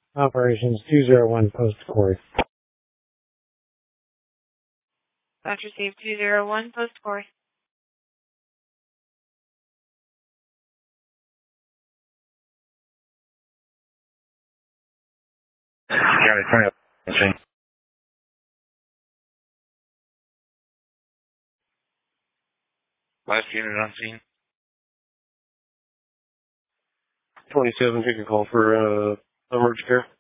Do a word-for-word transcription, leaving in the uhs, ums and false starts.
Operations two zero one, post Corey. Last received two zero one, post Corey. County twenty. Last unit on scene. twenty-seven, take a call for uh, emergency care.